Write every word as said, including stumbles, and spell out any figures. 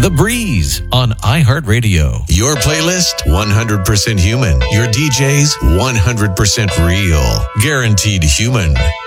The Breeze on iHeartRadio. Your playlist, one hundred percent human. Your D Js, one hundred percent real. Guaranteed human.